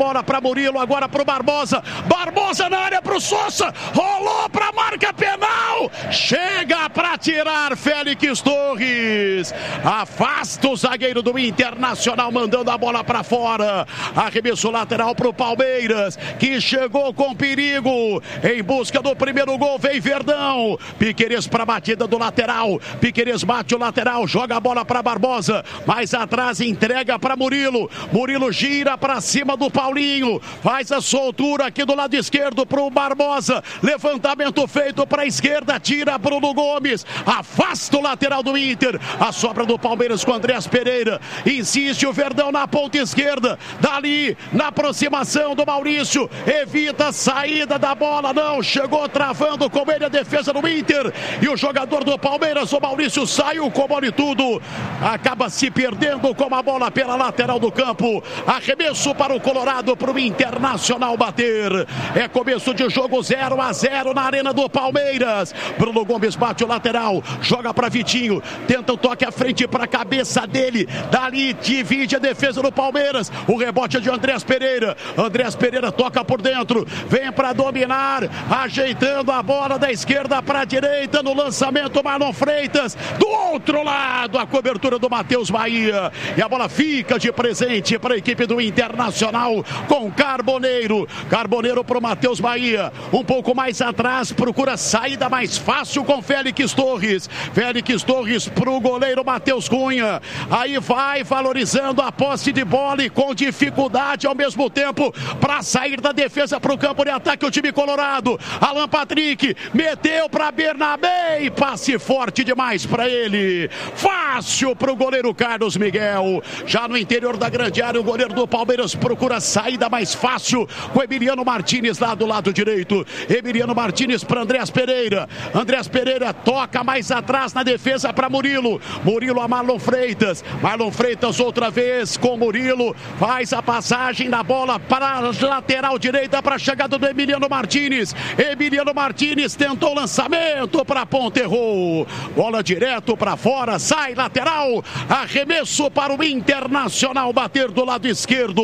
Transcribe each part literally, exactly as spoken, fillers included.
bola para Murilo, agora para o Barbosa. Barbosa na área para o Sousa. Rolou para a marca penal. Chega para tirar Félix Torres. Afasta o zagueiro do Internacional, mandando a bola para fora. Arremesso lateral para o Palmeiras, que chegou com perigo. Em busca do primeiro gol, vem Verdão. Piquerez para a batida do lateral. Piquerez bate o lateral, joga a bola para Barbosa. Mais atrás, entrega para Murilo. Murilo gira para cima do Paulinho. Faz a soltura aqui do lado esquerdo para o Barbosa. Levantamento feito para a esquerda, tira Bruno Gomes. Afasta o lateral do Inter. A sobra do Palmeiras com Andrés Pereira. Insiste o Verdão na ponta esquerda. Dali, na aproximação do Maurício. Evita a saída da bola. Não, chegou travando com ele a defesa do Inter. E o jogador do Palmeiras, o Maurício, saiu com bola e tudo. Acaba se perdendo com a bola pela lateral do campo. Arremesso para o Colorado, para o Internacional bater. É começo de jogo, zero a zero na arena do Palmeiras. Bruno Gomes bate o lateral, joga para Vitinho, tenta o toque à frente para a cabeça dele. Dali divide a defesa do Palmeiras. O rebote é de Andrés Pereira. Andrés Pereira toca por dentro, vem para dominar, ajeitando a bola da esquerda para a direita no lançamento. Marlon Freitas, do outro lado, a cobertura do Matheus Bahia. E a bola fica de presente para a equipe do Internacional com Carboneiro. Carboneiro para o Matheus Bahia. Um pouco mais atrás, procura saída mais fácil com Félix Torres. Félix Torres para o goleiro Matheus Cunha. Aí vai valorizando a posse de bola e com dificuldade ao mesmo tempo para sair da defesa para o campo de ataque o time colorado. Alan Patrick meteu para Bernabé e passe forte demais para ele. Fácil para o goleiro Carlos Miguel. Já no interior da grande área, o goleiro do Palmeiras procura saída mais fácil com Emiliano Martínez lá do lado direito. Emiliano Martínez para Andrés Pereira. Andrés Pereira toca mais atrás na defesa para Murilo. Murilo a Marlon Freitas. Marlon Freitas outra vez com Murilo. Faz a passagem da bola para a lateral direita para a chegada do Emiliano Martínez. Emiliano Martínez tentou o lançamento para a ponta, errou. Bola direto para fora, sai lateral. Arremesso para o Internacional bater do lado esquerdo.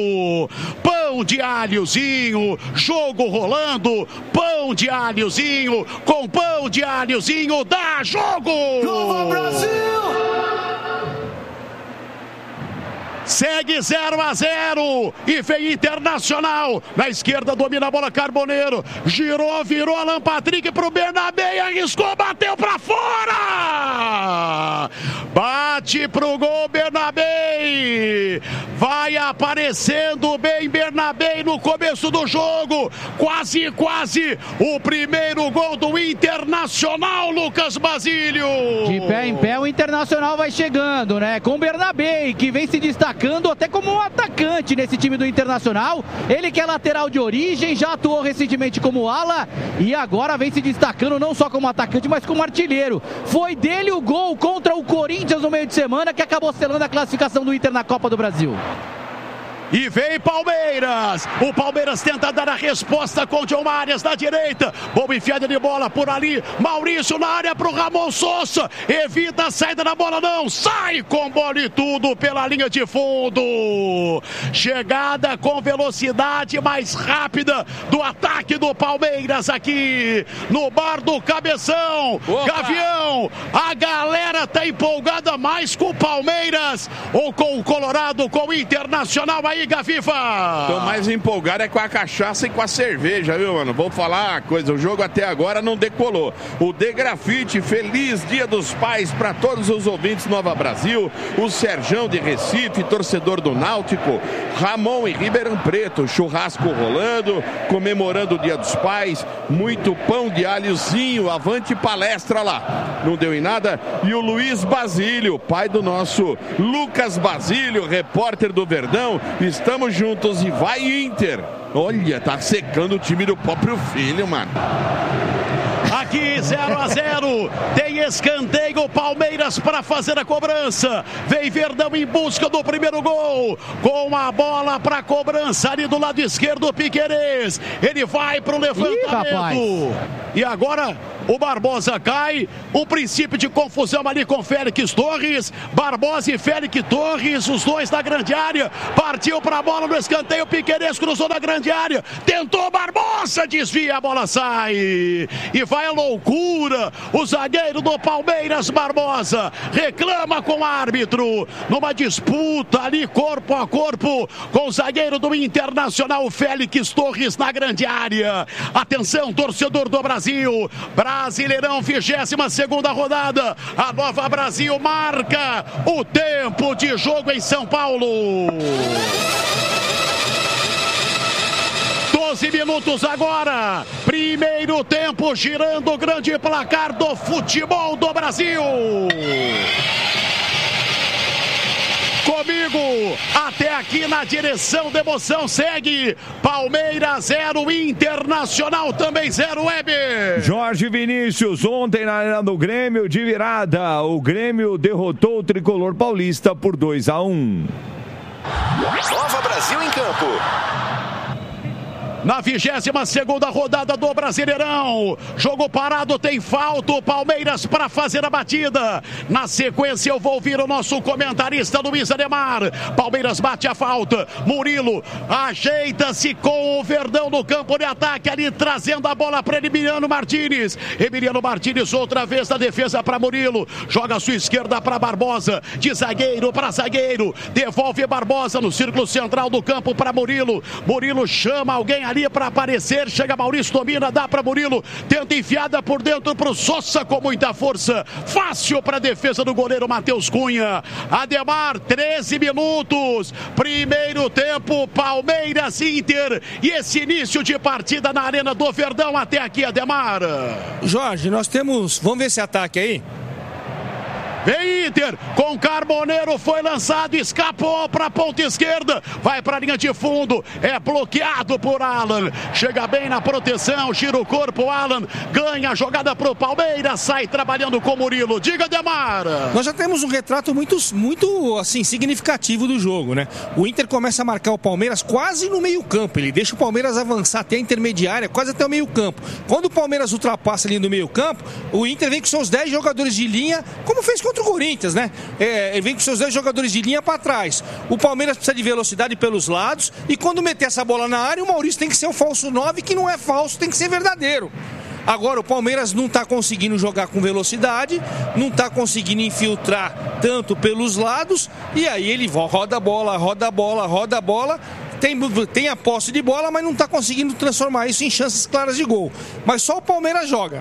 Pão de alhozinho, jogo rolando. Pão de alhozinho, com pão de alhozinho, dá jogo! Viva Brasil! Segue zero a zero e vem Internacional. Na esquerda domina a bola Carboneiro. Girou, virou Alan Patrick para o Bernabé. Arriscou, bateu para fora. Bate para o gol Bernabé. Vai aparecendo bem Bernabé no começo do jogo. Quase, quase o primeiro gol do Internacional, Lucas Basílio. De pé em pé o Internacional vai chegando, né? Com o Bernabé, que vem se destacando até como um atacante nesse time do Internacional. Ele que é lateral de origem, já atuou recentemente como ala e agora vem se destacando não só como atacante, mas como artilheiro. Foi dele o gol contra o Corinthians no meio de semana que acabou selando a classificação do Inter na Copa do Brasil. E vem Palmeiras. O Palmeiras tenta dar a resposta com o John Arias na direita. Boa enfiada de bola por ali. Maurício na área para o Ramon Sousa. Evita a saída da bola, não. Sai com bola e tudo pela linha de fundo. Chegada com velocidade mais rápida do ataque do Palmeiras aqui no bar do Cabeção. Opa. Gavião, a galera tá empolgada mais com o Palmeiras ou com o Colorado, com o Internacional aí, Gaviva? Tô mais empolgado é com a cachaça e com a cerveja, viu, mano? Vou falar uma coisa, o jogo até agora não decolou. O De Grafite, feliz Dia dos Pais para todos os ouvintes Nova Brasil. O Serjão de Recife, torcedor do Náutico. Ramon em Ribeirão Preto, churrasco rolando, comemorando o Dia dos Pais. Muito pão de alhozinho, avante palestra lá. Não deu em nada. E o Luiz Basílio, pai do nosso Lucas Basílio, repórter do Verdão. Estamos juntos e vai Inter. Olha, tá secando o time do próprio filho, mano. Aqui aqui, zero a zero. Tem escanteio, Palmeiras para fazer a cobrança. Vem Verdão em busca do primeiro gol. Com a bola para cobrança ali do lado esquerdo, Piquerez. Ele vai para o levantamento. Ih, e agora o Barbosa cai. O princípio de confusão ali com Félix Torres. Barbosa e Félix Torres, os dois na grande área. Partiu para a bola no escanteio. Piquerez cruzou na grande área. Tentou Barbosa, desvia, a bola sai. E vai a loucura. O zagueiro do Palmeiras, Barbosa, reclama com o árbitro. Numa disputa ali, corpo a corpo, com o zagueiro do Internacional, Félix Torres, na grande área. Atenção, torcedor do Brasil. Brasileirão, vigésima segunda rodada. A Nova Brasil marca o tempo de jogo em São Paulo. doze minutos agora. Primeiro tempo, girando o grande placar do futebol do Brasil. Comigo, até aqui na direção da emoção, segue Palmeiras zero, Internacional também zero, Weber. Jorge Vinícius, ontem na Arena do Grêmio, de virada, o Grêmio derrotou o tricolor paulista por dois a um. Nova Brasil em campo. Na vigésima segunda rodada do Brasileirão. Jogo parado, tem falta. O Palmeiras para fazer a batida. Na sequência eu vou ouvir o nosso comentarista Luiz Ademar. Palmeiras bate a falta. Murilo ajeita-se com o Verdão no campo de ataque ali, trazendo a bola para Emiliano Martínez. Emiliano Martínez outra vez na defesa para Murilo. Joga a sua esquerda para Barbosa. De zagueiro para zagueiro. Devolve Barbosa no círculo central do campo para Murilo. Murilo chama alguém ali para aparecer, chega Maurício, domina, dá para Murilo, tenta enfiada por dentro para o Sosa com muita força, fácil para a defesa do goleiro Matheus Cunha. Ademar, treze minutos, primeiro tempo, Palmeiras Inter, e esse início de partida na Arena do Verdão. Até aqui, Ademar. Jorge, nós temos, vamos ver esse ataque aí. Vem Inter, com Carboneiro, foi lançado, escapou para a ponta esquerda, vai para a linha de fundo, é bloqueado por Alan, chega bem na proteção, gira o corpo, Alan, ganha a jogada para o Palmeiras, sai trabalhando com Murilo. Diga, Demar. Nós já temos um retrato muito, muito assim, significativo do jogo, né? O Inter começa a marcar o Palmeiras quase no meio campo, ele deixa o Palmeiras avançar até a intermediária, quase até o meio campo. Quando o Palmeiras ultrapassa ali no meio campo, o Inter vem com seus dez jogadores de linha, como fez contra o Corinthians, né? É, ele vem com seus dez jogadores de linha para trás. O Palmeiras precisa de velocidade pelos lados e quando meter essa bola na área, o Maurício tem que ser o falso nove, que não é falso, tem que ser verdadeiro. Agora o Palmeiras não está conseguindo jogar com velocidade, não está conseguindo infiltrar tanto pelos lados, e aí ele roda a bola, roda a bola, roda a bola, tem, tem a posse de bola, mas não está conseguindo transformar isso em chances claras de gol. Mas só o Palmeiras joga.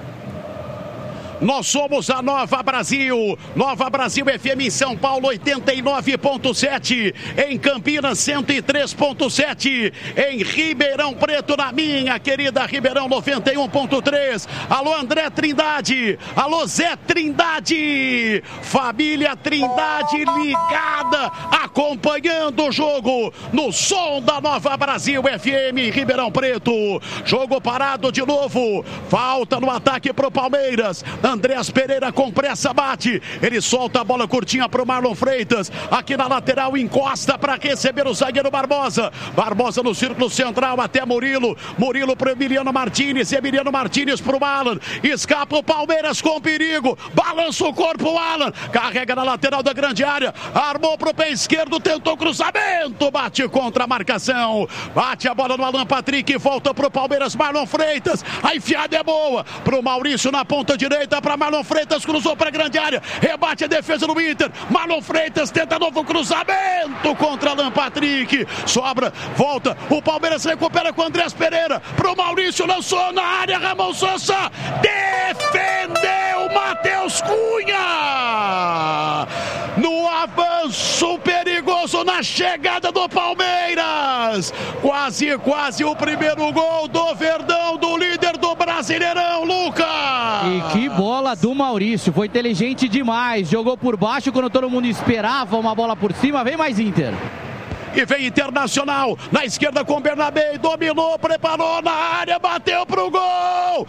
Nós somos a Nova Brasil, Nova Brasil F M em São Paulo oitenta e nove ponto sete, em Campinas cento e três ponto sete, em Ribeirão Preto, na minha querida Ribeirão noventa e um ponto três. Alô André Trindade, alô Zé Trindade, família Trindade ligada, acompanhando o jogo no som da Nova Brasil F M em Ribeirão Preto. Jogo parado de novo, falta no ataque pro Palmeiras. Andréas Pereira com pressa bate, ele solta a bola curtinha pro Marlon Freitas, aqui na lateral encosta para receber o zagueiro Barbosa, Barbosa no círculo central até Murilo, Murilo pro Emiliano Martínez, Emiliano Martínez pro Alan, escapa o Palmeiras com perigo, balança o corpo o Alan, carrega na lateral da grande área, armou pro pé esquerdo, tentou cruzamento, bate contra a marcação, bate a bola no Alan Patrick, volta pro Palmeiras, Marlon Freitas, a enfiada é boa, pro Maurício na ponta direita, para Marlon Freitas, cruzou para a grande área, rebate a defesa do Inter, Marlon Freitas tenta novo cruzamento contra Alan Patrick, sobra, volta, o Palmeiras recupera com Andréas Pereira, pro Maurício, lançou na área, Ramon Sosa, defendeu Matheus Cunha, no avanço perigoso na chegada do Palmeiras, quase, quase o primeiro gol do Verdão, do líder do Brasileirão, Lucas. E que bola do Maurício, foi inteligente demais, jogou por baixo quando todo mundo esperava uma bola por cima, vem mais Inter. e vem Internacional na esquerda com Bernabé, dominou, preparou na área, bateu pro gol,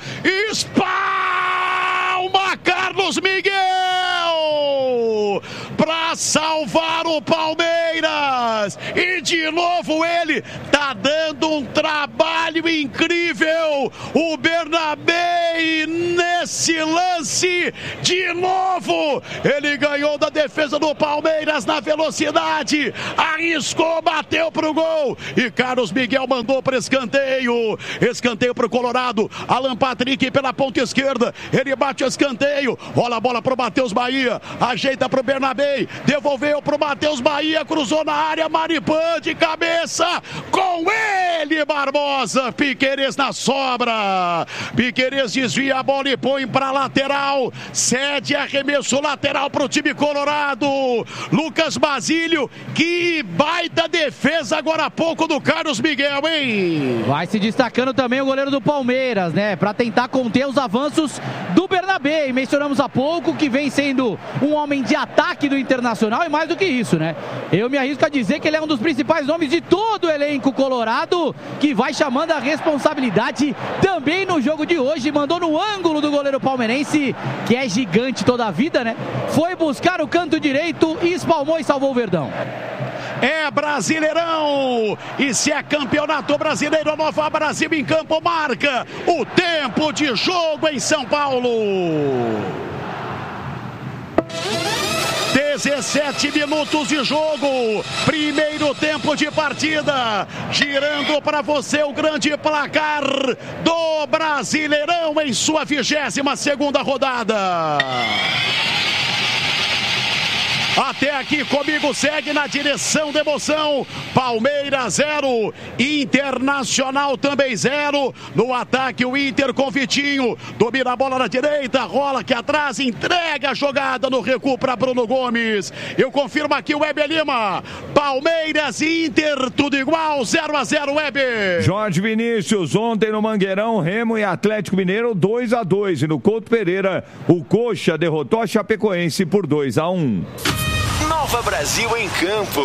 espalma Carlos Miguel para salvar o Palmeiras, e de novo ele tá dando um trabalho incrível, o Bernabé, nesse lance, de novo, ele ganhou da defesa do Palmeiras na velocidade, arriscou, bateu pro gol, e Carlos Miguel mandou para escanteio, escanteio pro Colorado, Alan Patrick pela ponta esquerda, ele bate o escanteio, rola a bola pro Matheus Bahia, ajeita pro Bernabé, devolveu pro Matheus Bahia, cruzou na área, Maripan de cabeça, com ele, Barbosa, Piquerez na sobra, Piquerez desvia a bola e põe pra lateral, cede arremesso lateral pro time colorado, Lucas Basílio, que baita defesa agora há pouco do Carlos Miguel, hein? Vai se destacando também o goleiro do Palmeiras, né, pra tentar conter os avanços do Bernabé, e mencionamos há pouco que vem sendo um homem de ataque do Internacional, e mais do que isso, né, eu me arrisco a dizer que ele é um dos principais nomes de todo o elenco colorado, que vai chamando a responsabilidade também no jogo de hoje, mandou no ângulo do goleiro palmeirense, que é gigante toda a vida, né, foi buscar o canto direito e espalmou e salvou o Verdão. É Brasileirão, e se é campeonato brasileiro, a Nova Brasil em campo marca o tempo de jogo em São Paulo. dezessete minutos de jogo, primeiro tempo de partida, girando para você o grande placar do Brasileirão em sua vigésima segunda rodada. Até aqui comigo segue na direção da emoção, Palmeiras zero, Internacional também zero, no ataque o Inter com Vitinho, domina a bola na direita, rola aqui atrás, entrega a jogada no recuo para Bruno Gomes, eu confirmo aqui o Weber Lima, Palmeiras e Inter, tudo igual, zero a zero, Weber. Jorge Vinícius, ontem no Mangueirão, Remo e Atlético Mineiro dois a dois, e no Couto Pereira, o Coxa derrotou a Chapecoense por dois a um. Nova Brasil em campo.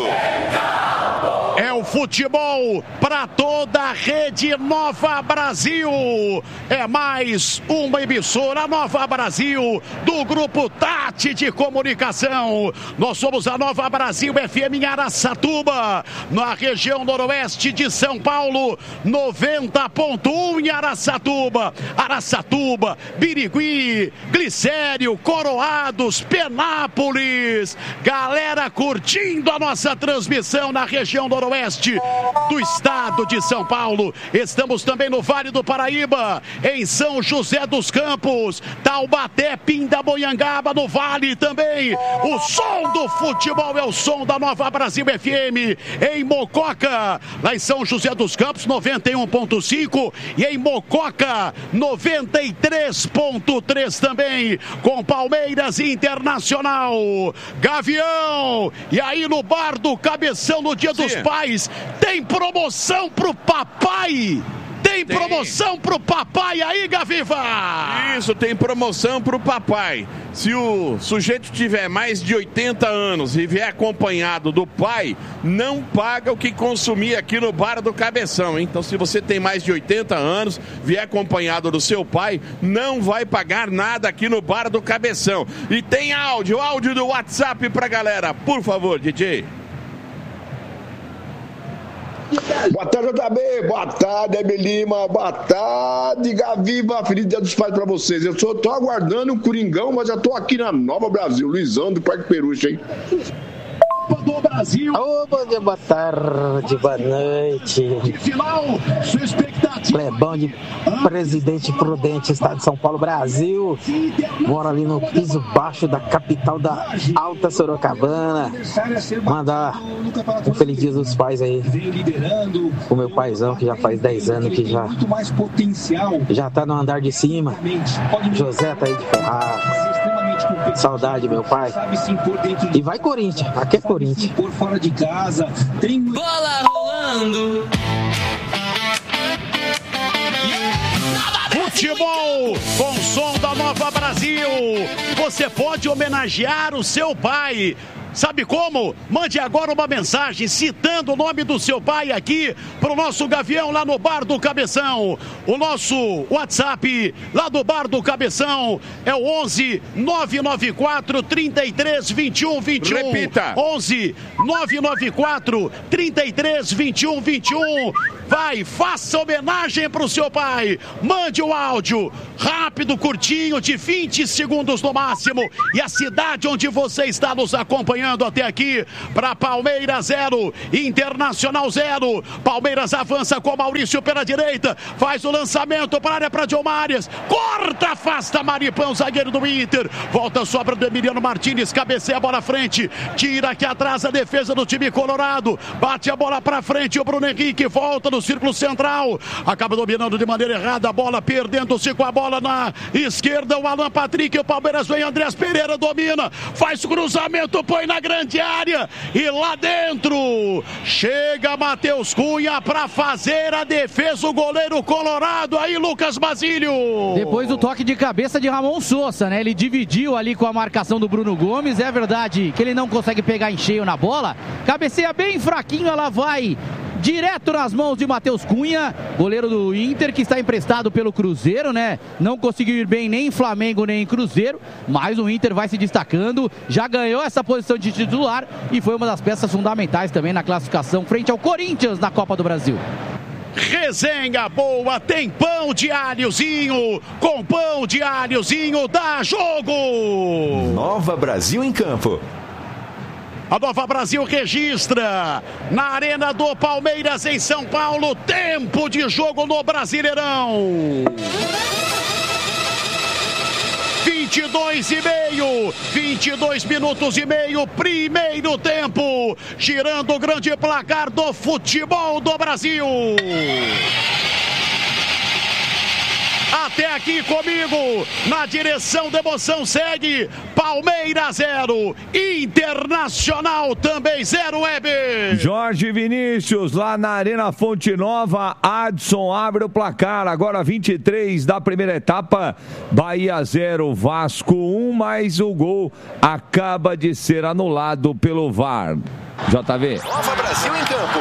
É o futebol para toda a rede Nova Brasil. É mais uma emissora Nova Brasil do Grupo Tati de Comunicação. Nós somos a Nova Brasil F M em Araçatuba, na região noroeste de São Paulo, noventa ponto um em Araçatuba. Araçatuba, Birigui, Glicério, Coroados, Penápolis. Galera curtindo a nossa transmissão na região noroeste do estado de São Paulo. Estamos também no Vale do Paraíba, em São José dos Campos, Taubaté, Pindamonhangaba, no Vale também. O som do futebol é o som da Nova Brasil F M. Em Mococa, lá em São José dos Campos, noventa e um ponto cinco, e em Mococa, noventa e três ponto três também, com Palmeiras e Internacional. Gavião, e aí no bar do Cabeção no Dia Sim. dos Pais, tem promoção pro papai. Tem promoção tem. pro papai aí, Gaviva? Isso, tem promoção pro papai. Se o sujeito tiver mais de oitenta anos e vier acompanhado do pai, não paga o que consumir aqui no Bar do Cabeção, hein? Então, se você tem mais de oitenta anos, vier acompanhado do seu pai, não vai pagar nada aqui no Bar do Cabeção. E tem áudio, áudio do WhatsApp pra galera. Por favor, D J. Boa tarde, J B. Boa tarde, Weber Lima. Boa tarde, Gaviva. Feliz Dia dos Pais pra vocês. Eu só tô aguardando o Coringão, mas já tô aqui na Nova Brasil. Luizão do Parque Peruche, hein? Do Brasil. Ô, bom dia, boa tarde, boa noite. Final, sua expectativa. Clebão de Presidente Prudente, Estado de São Paulo, Brasil. Moro ali no piso baixo da capital da Alta Sorocabana. Mandar um feliz Dia dos Pais aí o meu paizão, que já faz dez anos que já já tá no andar de cima. José tá aí de Ferraz. Saudade, meu pai. E vai Corinthians, aqui é Corinthians. Fora de casa, tem bola rolando. Futebol com som da Nova Brasil. Você pode homenagear o seu pai. Sabe Sabe como? Mande agora uma mensagem citando o nome do seu pai aqui pro nosso Gavião lá no Bar do Cabeção. O nosso WhatsApp lá do Bar do Cabeção é o onze nove nove quatro, trinta e três, vinte e um, vinte e um. Repita. onze nove nove quatro, trinta e três, vinte e um, vinte e um. Vai, faça homenagem pro seu pai. Mande o áudio rápido, curtinho, de vinte segundos no máximo. E a cidade onde você está nos acompanhando até aqui, para Palmeiras zero, Internacional zero. Palmeiras avança com Maurício pela direita, faz o lançamento para a área para Diomárias, corta, afasta Maripão, zagueiro do Inter, volta, sobra do Emiliano Martínez, cabeceia a bola à frente, tira aqui atrás a defesa do time colorado, bate a bola para frente, o Bruno Henrique volta no círculo central, acaba dominando de maneira errada a bola, perdendo-se com a bola na esquerda, o Alan Patrick, o Palmeiras vem, Andrés Pereira domina, faz cruzamento, põe na grande área e lá dentro chega Matheus Cunha para fazer a defesa, o goleiro colorado aí, Lucas Basílio. Depois do toque de cabeça de Ramon Sousa, né? Ele dividiu ali com a marcação do Bruno Gomes, é verdade que ele não consegue pegar em cheio na bola, cabeceia bem fraquinho, ela vai direto nas mãos de Matheus Cunha, goleiro do Inter, que está emprestado pelo Cruzeiro, né? Não conseguiu ir bem nem em Flamengo, nem em Cruzeiro, mas o Inter vai se destacando, já ganhou essa posição de titular e foi uma das peças fundamentais também na classificação frente ao Corinthians na Copa do Brasil. Resenha boa, tem pão de alhozinho, com pão de alhozinho dá jogo! Nova Brasil em campo. A Nova Brasil registra na Arena do Palmeiras em São Paulo, tempo de jogo no Brasileirão. vinte e dois e meio, vinte e dois minutos e meio, primeiro tempo, girando o grande placar do futebol do Brasil. Até aqui comigo, na direção da emoção, segue Palmeiras zero, Internacional também zero, Weber. Jorge Vinícius, lá na Arena Fonte Nova, Adson abre o placar, agora vinte e três da primeira etapa, Bahia zero, Vasco um, mas o gol acaba de ser anulado pelo V A R. J V. Nova Brasil em campo.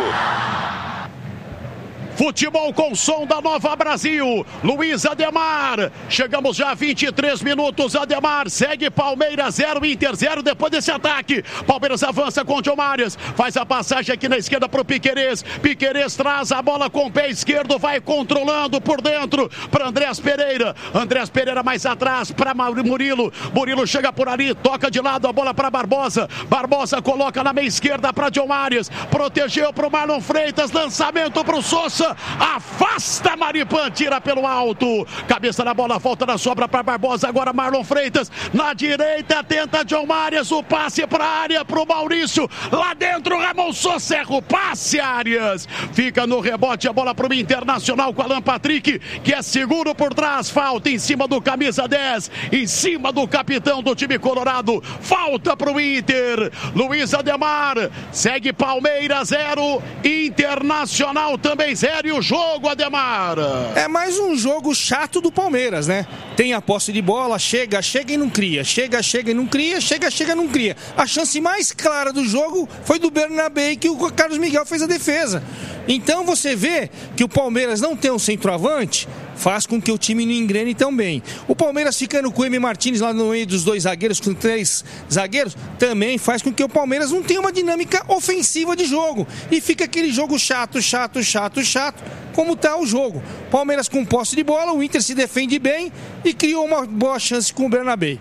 Futebol com som da Nova Brasil, Luiz Ademar, chegamos já a vinte e três minutos, Ademar, segue Palmeiras zero, Inter zero, depois desse ataque, Palmeiras avança com o Diomárias, faz a passagem aqui na esquerda para o Piquerez, Piquerez traz a bola com o pé esquerdo, vai controlando por dentro, para Andrés Pereira, Andrés Pereira mais atrás, para Murilo, Murilo chega por ali, toca de lado a bola para Barbosa, Barbosa coloca na meia esquerda para Diomárias, protegeu para o Marlon Freitas, lançamento para o Sousa, afasta Maripan, tira pelo alto, cabeça na bola, volta na sobra para Barbosa, agora Marlon Freitas, na direita tenta Diomárias, o passe para a área para o Maurício, lá dentro Ramon Sousa erra o passe, Arias, fica no rebote a bola para o Internacional com Alan Patrick, que é seguro por trás, falta em cima do camisa dez, em cima do capitão do time colorado, falta para o Inter, Luiz Ademar, segue Palmeiras zero, Internacional também zero, e o jogo, Ademar? É mais um jogo chato do Palmeiras, né? Tem a posse de bola, chega, chega e não cria, chega, chega e não cria, chega, chega e não cria. A chance mais clara do jogo foi do Bernabé, que o Carlos Miguel fez a defesa. Então você vê que o Palmeiras não tem um centroavante, faz com que o time não engrene tão bem. O Palmeiras ficando com o M. Martínez lá no meio dos dois zagueiros, com três zagueiros, também faz com que o Palmeiras não tenha uma dinâmica ofensiva de jogo. E fica aquele jogo chato, chato, chato, chato, como está o jogo. Palmeiras com posse de bola, o Inter se defende bem e criou uma boa chance com o Bernabé.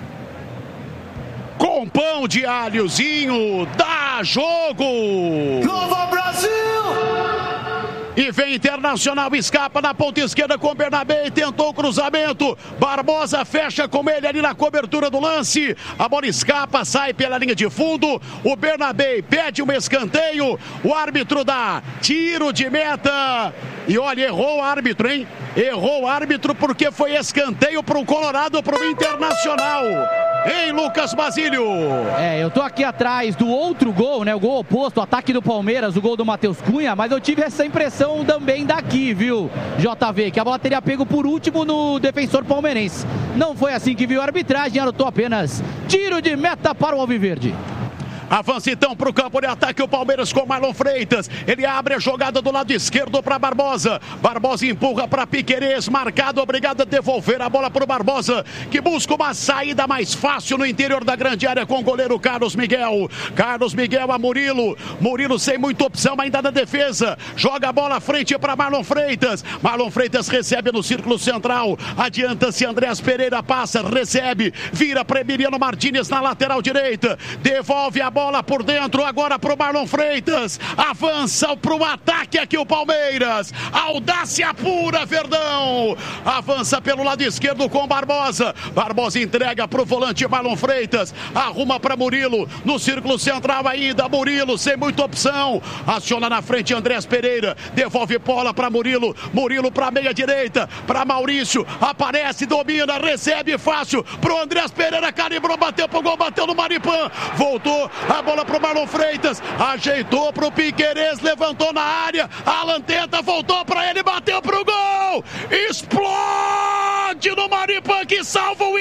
Com pão de alhozinho, dá jogo! Nova Brasil! E vem Internacional, escapa na ponta esquerda com o Bernabé, tentou o cruzamento, Barbosa fecha com ele ali na cobertura do lance, a bola escapa, sai pela linha de fundo, o Bernabé pede um escanteio, o árbitro dá tiro de meta, e olha, errou o árbitro, hein? Errou o árbitro porque foi escanteio para o Colorado, para o Internacional. Hein, Lucas Basílio? É, eu tô aqui atrás do outro gol, né? O gol oposto, o ataque do Palmeiras, o gol do Matheus Cunha, mas eu tive essa impressão também daqui, viu, J V? Que a bola teria pego por último no defensor palmeirense. Não foi assim que viu a arbitragem, anotou apenas tiro de meta para o Alviverde. Avança então para o campo de ataque o Palmeiras com Marlon Freitas. Ele abre a jogada do lado esquerdo para Barbosa. Barbosa empurra para Piquerez. Marcado, obrigado a devolver a bola para o Barbosa, que busca uma saída mais fácil no interior da grande área com o goleiro Carlos Miguel. Carlos Miguel a Murilo. Murilo sem muita opção ainda na defesa. Joga a bola à frente para Marlon Freitas. Marlon Freitas recebe no círculo central. Adianta-se Andrés Pereira, passa, recebe. Vira para Emiliano Martínez na lateral direita. Devolve a bola por dentro agora para o Marlon Freitas. Avança para o ataque aqui o Palmeiras. Audácia pura, Verdão. Avança pelo lado esquerdo com Barbosa. Barbosa entrega para o volante Marlon Freitas. Arruma para Murilo. No círculo central ainda. Murilo sem muita opção. Aciona na frente Andrés Pereira. Devolve bola para Murilo. Murilo para meia direita. Para Maurício. Aparece, domina, recebe fácil. Para o Andrés Pereira. Calibrou, bateu pro gol, bateu no Maripan. Voltou. A bola pro Marlon Freitas, ajeitou pro Piquerez, levantou na área, Alan tenta, voltou pra ele, bateu pro gol, explode no Maripan que salva o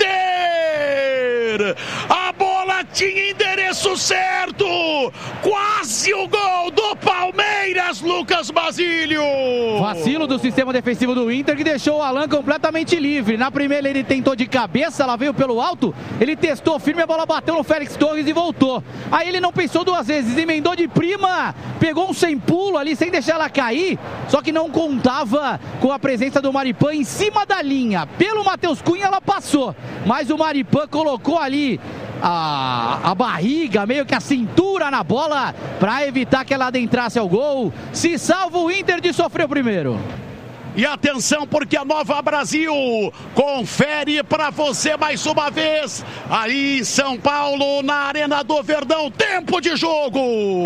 Inter, a bola tinha endereço certo, quase o gol do Palmeiras, Lucas Basílio. Vacilo do sistema defensivo do Inter que deixou o Alan completamente livre, na primeira ele tentou de cabeça, ela veio pelo alto, ele testou firme, a bola bateu no Félix Torres e voltou. Aí ele não pensou duas vezes, emendou de prima, pegou um sem pulo ali, sem deixar ela cair, só que não contava com a presença do Maripan em cima da linha. Pelo Matheus Cunha ela passou, mas o Maripan colocou ali a, a barriga, meio que a cintura na bola, para evitar que ela adentrasse ao gol. Se salva o Inter de sofrer o primeiro. E atenção, porque a Nova Brasil confere para você mais uma vez, aí em São Paulo, na Arena do Verdão, tempo de jogo.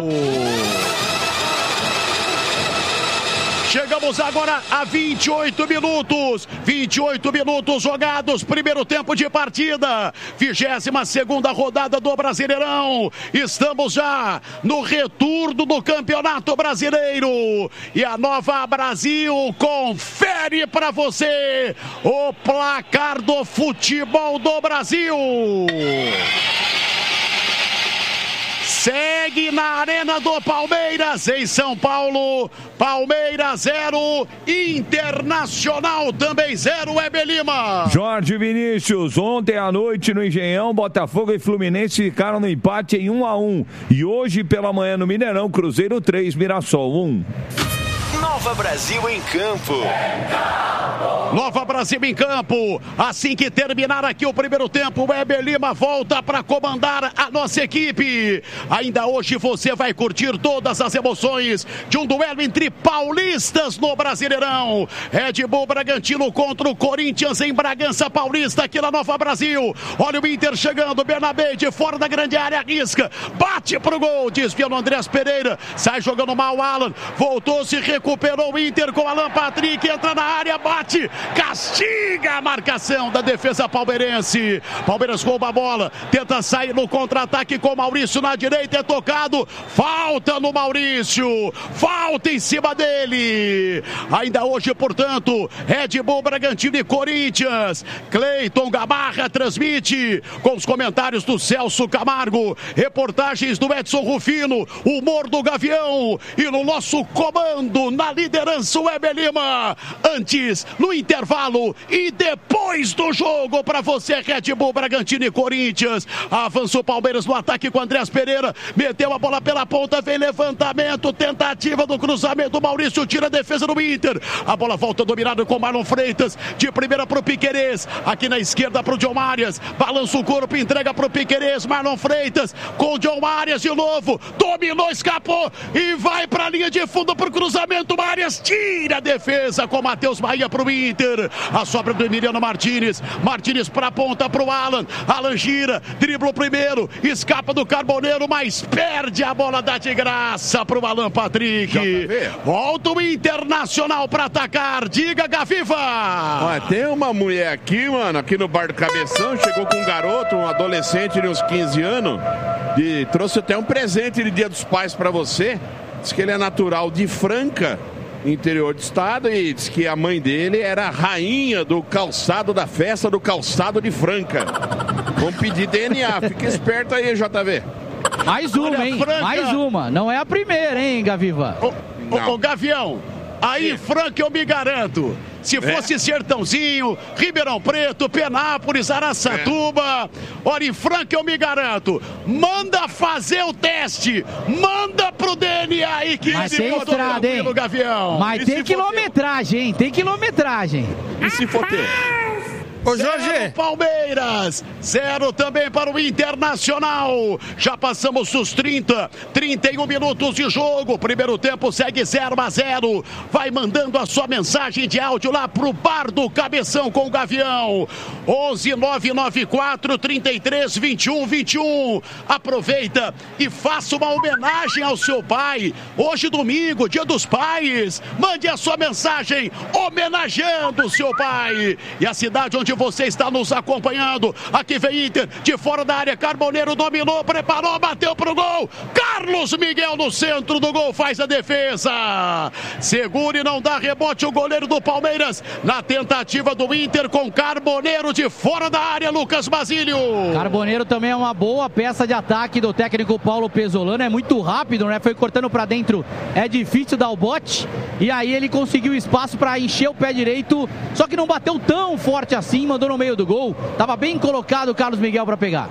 Chegamos agora a vinte e oito minutos, vinte e oito minutos jogados, primeiro tempo de partida, vigésima segunda rodada do Brasileirão, estamos já no retorno do Campeonato Brasileiro, e a Nova Brasil confere para você o placar do futebol do Brasil. Segue na Arena do Palmeiras, em São Paulo. Palmeiras zero, Internacional também zero, Heber Lima. Jorge Vinícius, ontem à noite no Engenhão, Botafogo e Fluminense ficaram no empate em um a um. E hoje pela manhã no Mineirão, Cruzeiro três, Mirassol um. Nova Brasil em campo. Nova Brasil em campo. Assim que terminar aqui o primeiro tempo, o Heber Lima volta para comandar a nossa equipe. Ainda hoje você vai curtir todas as emoções de um duelo entre paulistas no Brasileirão. Red Bull Bragantino contra o Corinthians em Bragança Paulista, aqui na Nova Brasil. Olha o Inter chegando, Bernabé de fora da grande área, arrisca, bate pro gol, desvia no Andrés Pereira, sai jogando mal o Alan, voltou, se recuperou o Inter com Alan Patrick, entra na área, bate, castiga a marcação da defesa palmeirense. Palmeiras rouba a bola, tenta sair no contra-ataque com Maurício na direita, é tocado, falta no Maurício, falta em cima dele. Ainda hoje, portanto, Red Bull Bragantino e Corinthians. Cleiton Gamarra transmite com os comentários do Celso Camargo, reportagens do Edson Rufino, humor do Gavião, e no nosso comando, na liderança, o Heber Lima. Antes, no intervalo e depois do jogo, para você, Red Bull Bragantino e Corinthians. Avança o Palmeiras no ataque com Andrés Pereira, meteu a bola pela ponta, vem levantamento, tentativa do cruzamento, Maurício tira a defesa do Inter, a bola volta dominada com Marlon Freitas, de primeira pro Piquerez, aqui na esquerda pro John Arias, balança o corpo, entrega pro Piquerez, Marlon Freitas, com o John Arias de novo, dominou, escapou e vai pra linha de fundo pro cruzamento, Arias tira a defesa com Matheus Bahia pro Inter, a sobra do Emiliano Martínez, Martínez pra ponta pro Alan, Alan gira, dribla o primeiro, escapa do Carboneiro, mas perde a bola, dá de graça pro Alan Patrick. Volta o Internacional pra atacar, diga, Gaviva. Olha, tem uma mulher aqui, mano, aqui no Bar do Cabeção, chegou com um garoto, um adolescente de uns quinze anos, e trouxe até um presente de Dia dos Pais pra você. Diz que ele é natural de Franca, interior do estado, e diz que a mãe dele era a rainha do calçado, da festa do calçado de Franca. Vamos pedir D N A, fica esperto aí, J V. Mais uma, hein? Franca. Mais uma. Não é a primeira, hein, Gaviva? Ô, ô, ô Gavião, aí, Franca, eu me garanto. Se fosse é. Sertãozinho, Ribeirão Preto, Penápolis, Araçatuba, é. Ora, em Franca eu me garanto, manda fazer o teste, manda pro D N A aí que Mas tem estrada, hein? Gavião. Mas e tem quilometragem, hein? Tem quilometragem. E se for ter? Ô, Jorge. Zero Palmeiras, zero também para o Internacional. Já passamos dos trinta, trinta e um minutos de jogo. Primeiro tempo segue zero a zero. Vai mandando a sua mensagem de áudio lá pro Bar do Cabeção com o Gavião. onze nove nove quatro, trinta e três, vinte e um, vinte e um. Aproveita e faça uma homenagem ao seu pai. Hoje, domingo, dia dos pais. Mande a sua mensagem homenageando o seu pai. E a cidade onde você está nos acompanhando. Aqui vem Inter, de fora da área, Carboneiro dominou, preparou, bateu pro gol. Carlos Miguel no centro do gol, faz a defesa. Segura e não dá rebote o goleiro do Palmeiras. Na tentativa do Inter com Carboneiro de fora da área, Lucas Basílio. Carboneiro também é uma boa peça de ataque do técnico Paulo Pesolano. É muito rápido, né? Foi cortando pra dentro. É difícil dar o bote. E aí ele conseguiu espaço pra encher o pé direito. Só que não bateu tão forte assim. Mandou no meio do gol, estava bem colocado o Carlos Miguel para pegar.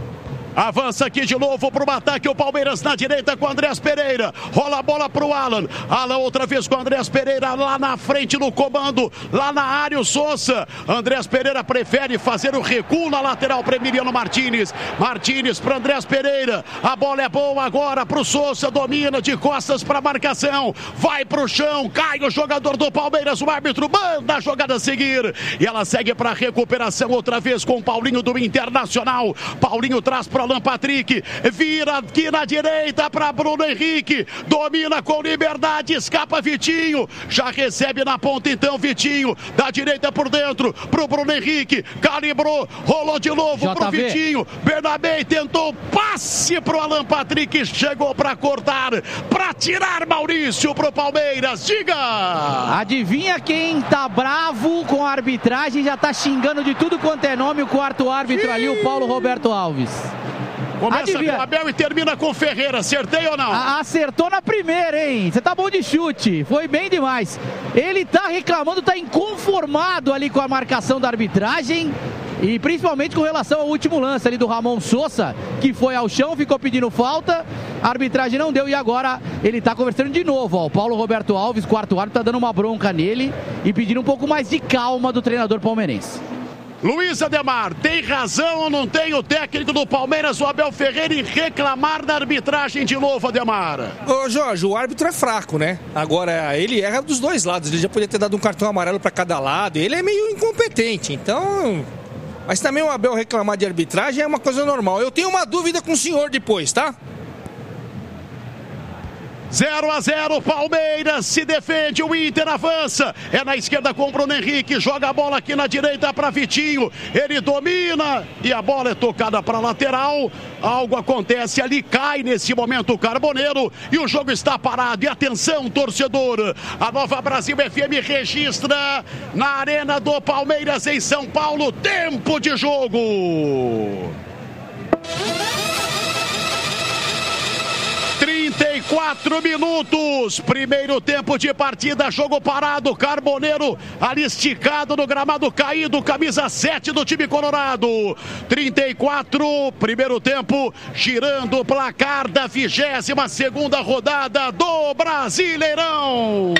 Avança aqui de novo para o ataque o Palmeiras na direita com o Andrés Pereira. Rola a bola para o Alan. Alan outra vez com o Andrés Pereira lá na frente no comando. Lá na área o Sousa. Andrés Pereira prefere fazer o recuo na lateral para Emiliano Martínez. Martínez para Andrés Pereira. A bola é boa agora para o Sousa. Domina de costas para a marcação. Vai para o chão. Cai o jogador do Palmeiras. O árbitro manda a jogada a seguir. E ela segue para a recuperação outra vez com o Paulinho do Internacional. Paulinho traz para Alan Patrick, vira aqui na direita para Bruno Henrique, domina com liberdade, escapa Vitinho, já recebe na ponta então Vitinho, da direita por dentro, pro Bruno Henrique, calibrou, rolou de novo J V. Pro Vitinho, Bernabé tentou passe pro Alan Patrick, chegou para cortar, para tirar Maurício pro Palmeiras, diga! Adivinha quem tá bravo com a arbitragem, já tá xingando de tudo quanto é nome o quarto árbitro ali, o Paulo Roberto Alves. Começa Adivinha. com o Abel e termina com o Ferreira. Acertei ou não? A acertou na primeira, hein? Você tá bom de chute. Foi bem demais. Ele tá reclamando, tá inconformado ali com a marcação da arbitragem. E principalmente com relação ao último lance ali do Ramon Sousa, que foi ao chão, ficou pedindo falta. A arbitragem não deu e agora ele tá conversando de novo. Ó. O Paulo Roberto Alves, quarto árbitro, tá dando uma bronca nele e pedindo um pouco mais de calma do treinador palmeirense. Luiz Ademar, tem razão ou não tem o técnico do Palmeiras, o Abel Ferreira, em reclamar da arbitragem de novo, Ademar? Ô Jorge, o árbitro é fraco, né? Agora, ele erra dos dois lados, ele já podia ter dado um cartão amarelo para cada lado, ele é meio incompetente, então... Mas também o Abel reclamar de arbitragem é uma coisa normal. Eu tenho uma dúvida com o senhor depois, tá? zero a zero, Palmeiras se defende, o Inter avança, é na esquerda com o Bruno Henrique, joga a bola aqui na direita para Vitinho, ele domina e a bola é tocada para lateral, algo acontece ali, cai nesse momento o Carboneiro e o jogo está parado, e atenção torcedor, a Nova Brasil F M registra na Arena do Palmeiras em São Paulo, tempo de jogo. trinta e quatro minutos, primeiro tempo de partida, jogo parado, Carboneiro ali esticado no gramado caído, camisa sete do time colorado, trinta e quatro, primeiro tempo, girando o placar da vigésima segunda rodada do Brasileirão.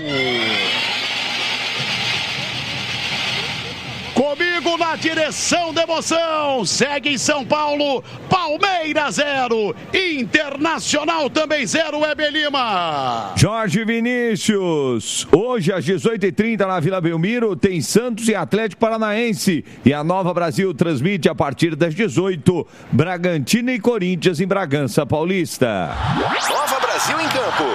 Comigo na direção da emoção, segue em São Paulo, Palmeiras zero, Internacional também zero, Weber Lima. Jorge Vinícius, hoje às dezoito e trinta na Vila Belmiro tem Santos e Atlético Paranaense e a Nova Brasil transmite a partir das dezoito, Bragantino e Corinthians em Bragança Paulista. Nova Brasil em campo.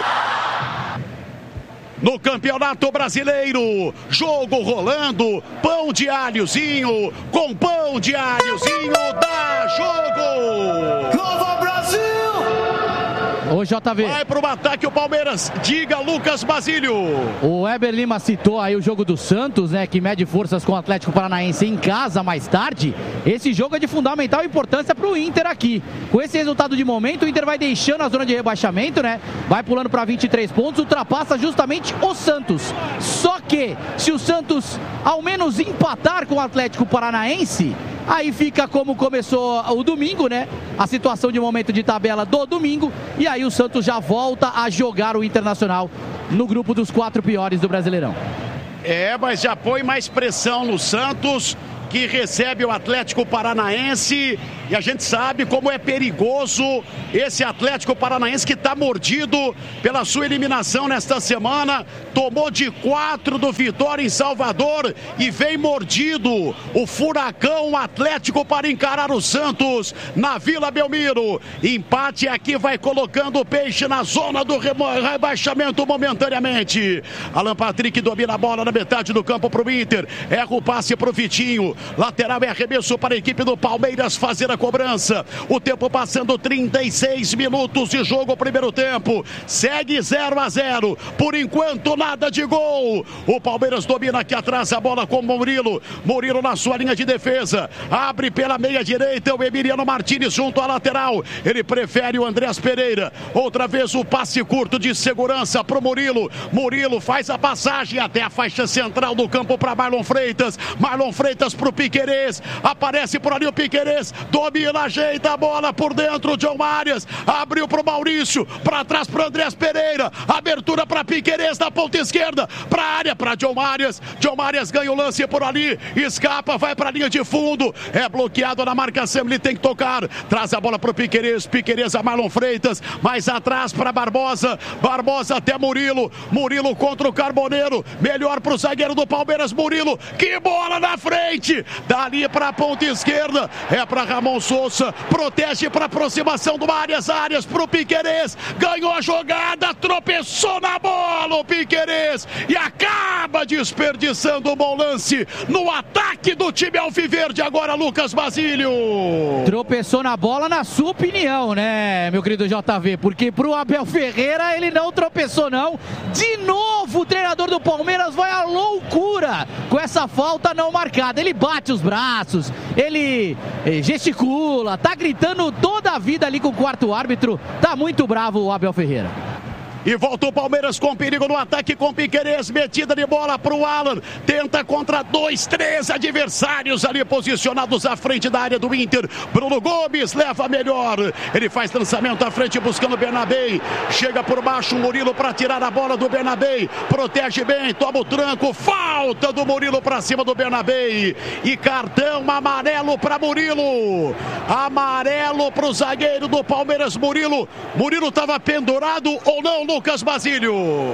No Campeonato Brasileiro, jogo rolando, pão de alhozinho, com pão de alhozinho, dá jogo! Nova Brasil! Ô, J V. Vai pro ataque o Palmeiras. Diga, Lucas Basílio. O Weber Lima citou aí o jogo do Santos, né? Que mede forças com o Atlético Paranaense em casa mais tarde. Esse jogo é de fundamental importância pro Inter aqui. Com esse resultado de momento, o Inter vai deixando a zona de rebaixamento, né? Vai pulando para vinte e três pontos, ultrapassa justamente o Santos. Só que, se o Santos ao menos empatar com o Atlético Paranaense, aí fica como começou o domingo, né? A situação de momento de tabela do domingo. E aí o Santos já volta a jogar o Internacional no grupo dos quatro piores do Brasileirão. É, mas já põe mais pressão no Santos, que recebe o Atlético Paranaense. E a gente sabe como é perigoso esse Atlético Paranaense, que está mordido pela sua eliminação nesta semana. Tomou de quatro do Vitória em Salvador e vem mordido o Furacão Atlético para encarar o Santos na Vila Belmiro. Empate aqui vai colocando o Peixe na zona do rebaixamento momentaneamente. Alan Patrick domina a bola na metade do campo para o Inter. Erra o passe para o Vitinho. Lateral é arremesso para a equipe do Palmeiras fazer a cobrança. O tempo passando, trinta e seis minutos de jogo, primeiro tempo. Segue zero a zero. Por enquanto, nada de gol. O Palmeiras domina aqui atrás a bola com o Murilo. Murilo na sua linha de defesa. Abre pela meia direita o Emiliano Martínez junto à lateral. Ele prefere o Andrés Pereira. Outra vez o passe curto de segurança para o Murilo. Murilo faz a passagem até a faixa central do campo para Marlon Freitas. Marlon Freitas para o Piquerez. Aparece por ali o Piquerez. Domina, ajeita a bola por dentro. John Marias abriu para o Maurício. Para trás para Andrés Pereira. Abertura para Piquerez na ponta esquerda. Para a área para John Marias. John Marias ganha o lance por ali. Escapa, vai para a linha de fundo. É bloqueado na marcação. Ele tem que tocar. Traz a bola para o Piquerez. Piquerez a Marlon Freitas. Mais atrás para Barbosa. Barbosa até Murilo. Murilo contra o Carboneiro. Melhor para o zagueiro do Palmeiras, Murilo. Que bola na frente. Dali para a ponta esquerda. É para Ramon Sousa. Protege para aproximação do Arias. Arias para o Piquerez. Ganhou a jogada. Tropeçou na bola o Piquerez. E acaba desperdiçando um bom lance no ataque do time alviverde. Agora, Lucas Basílio. Tropeçou na bola, na sua opinião, né, meu querido J V? Porque pro Abel Ferreira ele não tropeçou, não. De novo, o treinador do Palmeiras vai à loucura com essa falta não marcada. Ele bate os braços, ele gesticula, tá gritando toda a vida ali com o quarto árbitro. Tá muito bravo o Abel Ferreira. E volta o Palmeiras com perigo no ataque com Piquerez, metida de bola para o Alan, tenta contra dois, três adversários ali posicionados à frente da área do Inter. Bruno Gomes leva melhor, ele faz lançamento à frente buscando o Bernabé, chega por baixo o Murilo para tirar a bola do Bernabé, protege bem, toma o tranco, falta do Murilo para cima do Bernabé e cartão amarelo para Murilo, amarelo para o zagueiro do Palmeiras, Murilo. Murilo estava pendurado ou não, Lucas Basílio?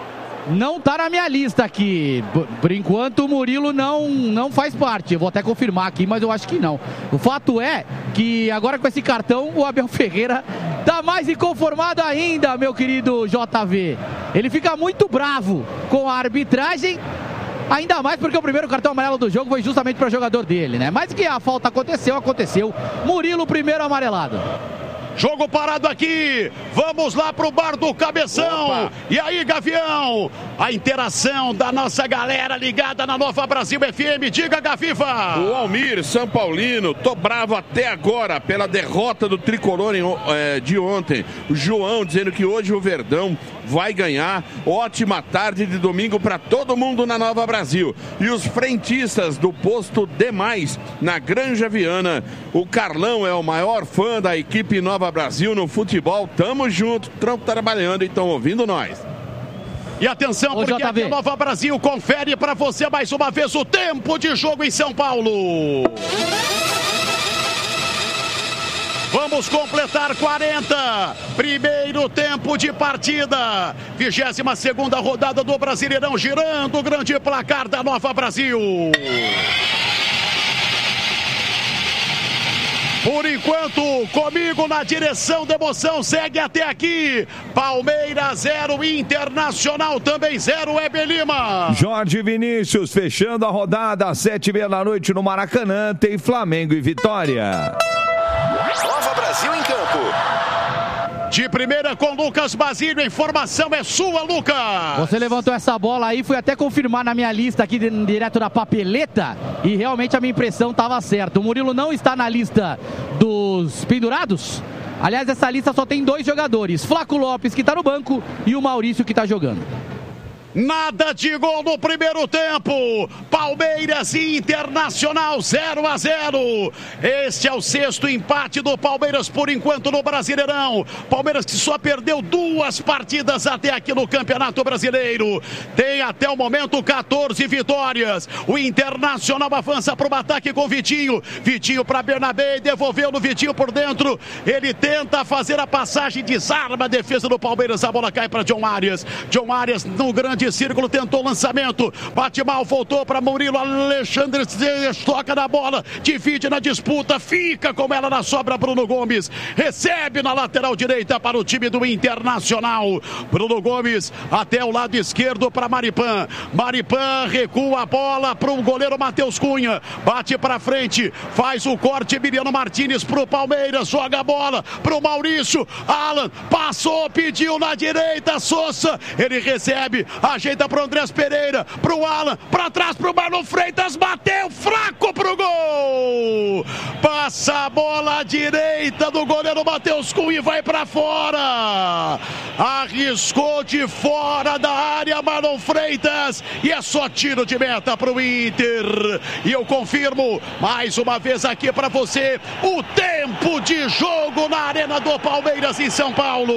Não tá na minha lista aqui. Por enquanto o Murilo não, não faz parte. Eu vou até confirmar aqui, mas eu acho que não. O fato é que agora com esse cartão o Abel Ferreira tá mais inconformado ainda, meu querido J V. Ele fica muito bravo com a arbitragem. Ainda mais porque o primeiro cartão amarelo do jogo foi justamente para o jogador dele, né? Mas que a falta aconteceu, aconteceu. Murilo primeiro amarelado. Jogo parado aqui, vamos lá pro bar do Cabeção. Opa. E aí, Gavião, a interação da nossa galera ligada na Nova Brasil F M, diga, Gaviva. O Almir, São Paulino, tô bravo até agora pela derrota do Tricolor em, é, de ontem. O João dizendo que hoje o Verdão vai ganhar. Ótima tarde de domingo para todo mundo na Nova Brasil. E os frentistas do posto Demais, na Granja Viana. O Carlão é o maior fã da equipe Nova Brasil no futebol. Tamo junto, estamos trabalhando e estão ouvindo nós. E atenção, porque aqui a Nova Brasil confere para você mais uma vez o tempo de jogo em São Paulo. Vamos completar quarenta. Primeiro tempo de partida. vigésima segunda rodada do Brasileirão, girando o grande placar da Nova Brasil. Por enquanto, comigo na direção da emoção, segue até aqui. Palmeiras zero, Internacional também zero, Weber Lima. Jorge Vinícius fechando a rodada às sete e meia da noite no Maracanã. Tem Flamengo e Vitória. Nova Brasil em campo. de primeira com Lucas Basílio. A informação é sua, Lucas. Você levantou essa bola aí, fui até confirmar na minha lista aqui de, direto da papeleta e realmente a minha impressão estava certa. O Murilo não está na lista dos pendurados. Aliás, essa lista só tem dois jogadores, Flaco Lopes, que está no banco, e o Maurício, que está jogando. Nada de gol no primeiro tempo. Palmeiras e Internacional zero a zero. Este é o sexto empate do Palmeiras por enquanto no Brasileirão. Palmeiras que só perdeu duas partidas até aqui no Campeonato Brasileiro. Tem até o momento quatorze vitórias. O Internacional avança para o ataque com Vitinho. Vitinho para Bernabé, devolveu no Vitinho por dentro. Ele tenta fazer a passagem, desarma a defesa do Palmeiras. A bola cai para John Arias. John Arias no grande círculo, tentou o lançamento, bate mal, voltou para Murilo, Alexandre toca na bola, divide na disputa, fica com ela na sobra, Bruno Gomes, recebe na lateral direita para o time do Internacional, Bruno Gomes até o lado esquerdo para Maripan, Maripan recua a bola para o goleiro Matheus Cunha, bate para frente, faz o corte, Emiliano Martínez para o Palmeiras, joga a bola para o Maurício, Alan, passou, pediu na direita, Sousa, ele recebe, ajeita para o Andrés Pereira, para o Alan, para trás para o Marlon Freitas, bateu fraco para o gol, passa a bola à direita do goleiro Matheus Cunha e vai para fora, arriscou de fora da área Marlon Freitas e é só tiro de meta para o Inter. E eu confirmo mais uma vez aqui para você o tempo de jogo na Arena do Palmeiras em São Paulo.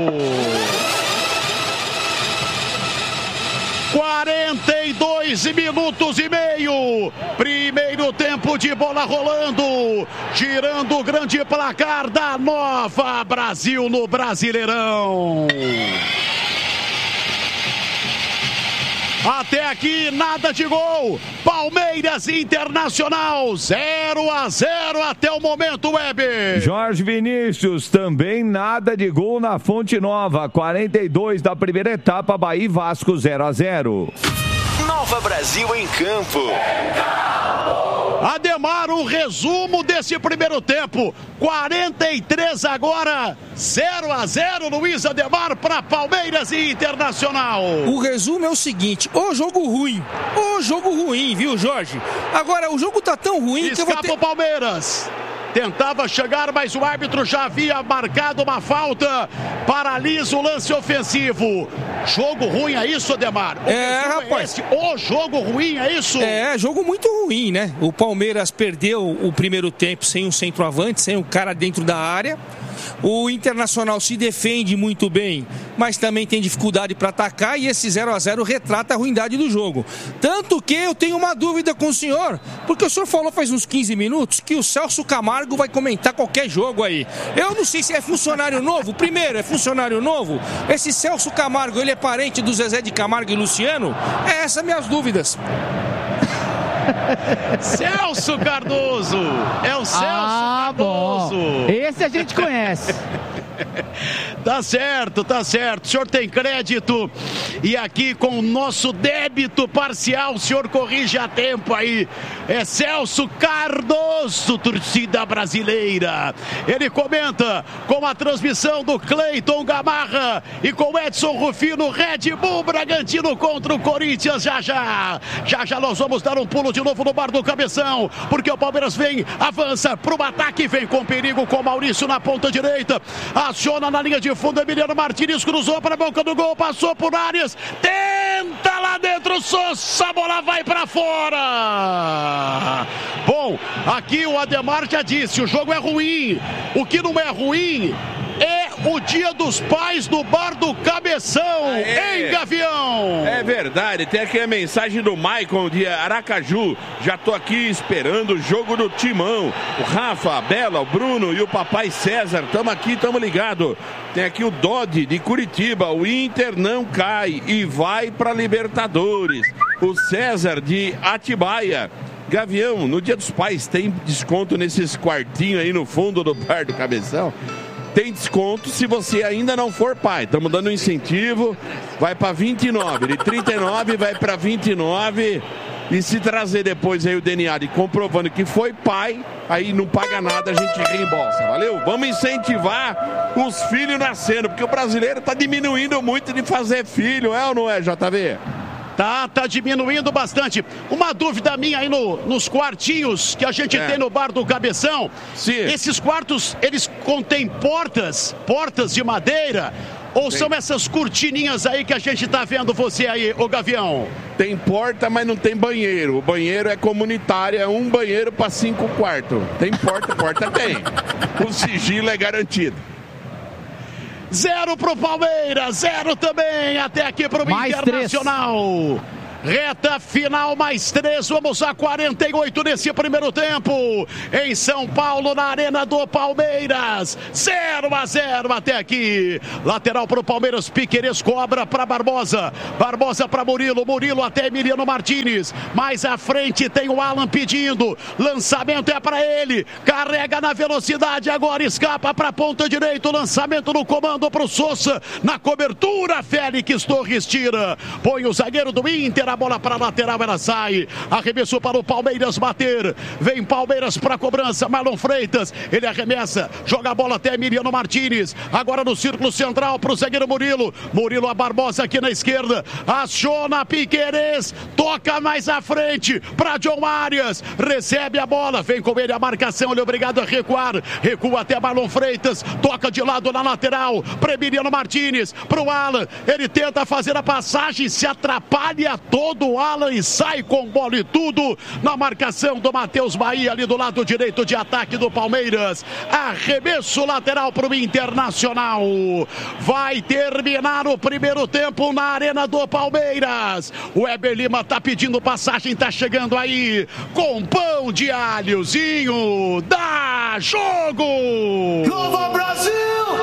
quarenta e dois minutos e meio, primeiro tempo de bola rolando, girando o grande placar da Nova Brasil no Brasileirão. Até aqui nada de gol, Palmeiras Internacional zero a zero até o momento, Weber. Jorge Vinícius, também nada de gol na Fonte Nova, quarenta e dois da primeira etapa, Bahia e Vasco zero a zero. Nova Brasil em campo. Ademar, o resumo desse primeiro tempo, quarenta e três agora, zero a zero, Luiz Ademar, para Palmeiras e Internacional. O resumo é o seguinte, o jogo ruim, o jogo ruim, viu, Jorge? Agora, o jogo tá tão ruim Escapa que eu vou ter... o Palmeiras. Tentava chegar, mas o árbitro já havia marcado uma falta. Paralisa o lance ofensivo. Jogo ruim, é isso, Ademar? O é, rapaz. É o jogo ruim, é isso? É, jogo muito ruim, né? O Palmeiras perdeu o primeiro tempo sem um centroavante, sem um cara dentro da área. O Internacional se defende muito bem, mas também tem dificuldade para atacar, e esse zero a zero retrata a ruindade do jogo. Tanto que eu tenho uma dúvida com o senhor, porque o senhor falou faz uns quinze minutos que o Celso Camargo vai comentar qualquer jogo aí. Eu não sei se é funcionário novo. Primeiro, é funcionário novo? Esse Celso Camargo, ele é parente do Zezé de Camargo e Luciano? É essas minhas dúvidas. Celso Cardoso, é o Celso ah, Cardoso. Bom. Esse a gente conhece. Tá certo, tá certo. O senhor tem crédito e aqui com o nosso débito parcial, o senhor corrige a tempo aí. É Celso Cardoso, torcida brasileira. Ele comenta com a transmissão do Cleiton Gamarra e com Edson Rufino, Red Bull Bragantino contra o Corinthians. Já já, já já nós vamos dar um pulo de novo no bar do Cabeção, porque o Palmeiras vem, avança pro ataque, vem com perigo com Maurício na ponta direita. Aciona na linha de fundo, Emiliano Martínez cruzou para a boca do gol, passou por Arias, tenta lá dentro, Sousa, a bola vai para fora. Bom, aqui o Ademar já disse, o jogo é ruim, o que não é ruim é o Dia dos Pais do Bar do Cabeção, Aê. Em Gavião. É verdade, tem aqui a mensagem do Maicon de Aracaju. Já tô aqui esperando o jogo do Timão. O Rafa, a Bela, o Bruno e o papai César, tamo aqui, tamo ligado. Tem aqui o Dodi de Curitiba, o Inter não cai e vai pra Libertadores. O César de Atibaia. Gavião, no Dia dos Pais tem desconto nesses quartinhos aí no fundo do Bar do Cabeção? Tem desconto se você ainda não for pai. Estamos dando um incentivo. Vai para vinte e nove. De trinta e nove vai para vinte e nove. E se trazer depois aí o D N A de comprovando que foi pai, aí não paga nada, a gente reembolsa, valeu? Vamos incentivar os filhos nascendo, porque o brasileiro tá diminuindo muito de fazer filho, é ou não é, J V? Tá, tá diminuindo bastante. Uma dúvida minha aí no, nos quartinhos que a gente é. tem no bar do Cabeção. Sim. Esses quartos, eles contêm portas, portas de madeira? Ou tem. São essas cortininhas aí que a gente tá vendo você aí, ô Gavião? Tem porta, mas não tem banheiro. O banheiro é comunitário, é um banheiro para cinco quartos. Tem porta, porta tem. O sigilo é garantido. Zero pro Palmeiras, zero também até aqui pro mais Internacional. Três. Reta final, mais três, vamos a quarenta e oito nesse primeiro tempo. Em São Paulo, na Arena do Palmeiras. zero a zero até aqui. Lateral para o Palmeiras, Piquerez cobra para Barbosa. Barbosa para Murilo, Murilo até Emiliano Martins. Mais à frente tem o Alan pedindo. Lançamento é para ele. Carrega na velocidade, agora escapa para a ponta direita. Lançamento no comando para o Sousa. Na cobertura, Félix Torres tira. Põe o zagueiro do Inter. A bola para a lateral, ela sai. Arremesso para o Palmeiras bater. Vem Palmeiras para a cobrança. Marlon Freitas, ele arremessa. Joga a bola até Emiliano Martins. Agora no círculo central para o zagueiro Murilo. Murilo a Barbosa aqui na esquerda. Aciona Piquerez. Toca mais à frente para John Arias. Recebe a bola. Vem com ele a marcação. Ele é obrigado a recuar. Recua até Marlon Freitas. Toca de lado na lateral para Emiliano Martins. Para o Alan. Ele tenta fazer a passagem. Se atrapalha todo. Todo o Alan e sai com bola e tudo na marcação do Matheus Bahia ali do lado direito de ataque do Palmeiras. Arremesso lateral para o Internacional. Vai terminar o primeiro tempo na Arena do Palmeiras. O Weber Lima tá pedindo passagem, tá chegando aí com pão de alhozinho. Dá jogo! Nova Brasil!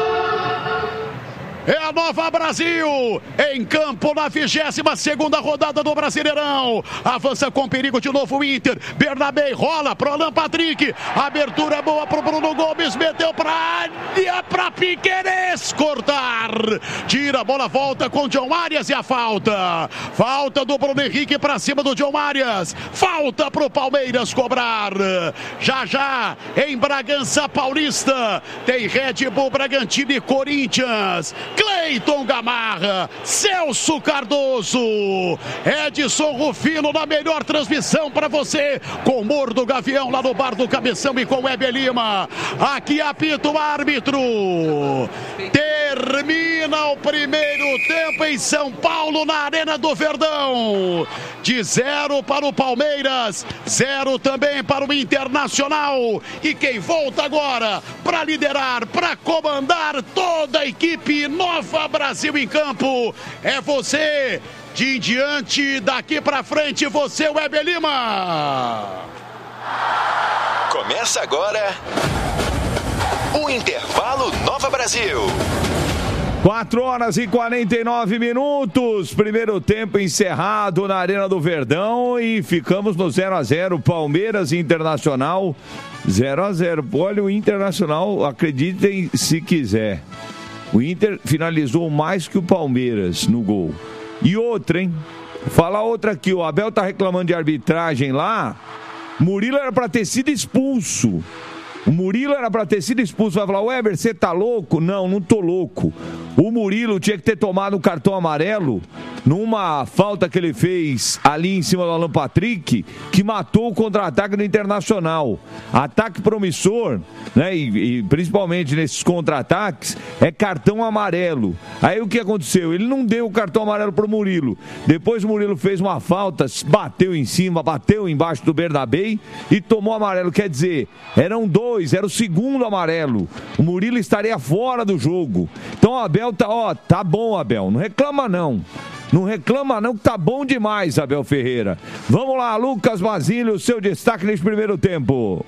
É a Nova Brasil, em campo na vigésima segunda rodada do Brasileirão. Avança com perigo de novo o Inter. Bernabé rola pro Alan Patrick. Abertura boa pro Bruno Gomes. Meteu pra área, pra Piquerez cortar. Tira a bola, volta com John Arias e a falta. Falta do Bruno Henrique pra cima do John Arias. Falta pro Palmeiras cobrar. Já já, em Bragança Paulista, tem Red Bull Bragantino e Corinthians. Cleiton Gamarra, Celso Cardoso, Edson Rufino na melhor transmissão para você, com o Mor do Gavião lá no bar do Cabeção e com o Weber Lima. Aqui apita o árbitro. Termina o primeiro tempo em São Paulo, na Arena do Verdão. De zero para o Palmeiras, zero também para o Internacional. E quem volta agora para liderar, para comandar toda a equipe Nova Brasil em campo é você. De em diante, daqui para frente, você, Weber Lima. Começa agora o Intervalo Nova Brasil. quatro horas e quarenta e nove minutos, primeiro tempo encerrado na Arena do Verdão e ficamos no zero a zero, Palmeiras e Internacional, zero a zero. Olha, o Internacional, acreditem se quiser, o Inter finalizou mais que o Palmeiras no gol. E outra, hein? Falar outra aqui, o Abel tá reclamando de arbitragem lá, Murilo era pra ter sido expulso. O Murilo era pra ter sido expulso. Vai falar, Weber, você tá louco? Não, não tô louco. O Murilo tinha que ter tomado um cartão amarelo numa falta que ele fez ali em cima do Alan Patrick, que matou o contra-ataque do Internacional. Ataque promissor, né? E, e principalmente nesses contra-ataques, é cartão amarelo. Aí o que aconteceu? Ele não deu o cartão amarelo pro Murilo. Depois o Murilo fez uma falta, bateu em cima, bateu embaixo do Bernabé e tomou amarelo. Quer dizer, eram dois, era o segundo amarelo. O Murilo estaria fora do jogo. Então o Abel tá, ó, tá bom, Abel, não reclama não. Não reclama não, que tá bom demais, Abel Ferreira. Vamos lá, Lucas Basílio, seu destaque nesse primeiro tempo.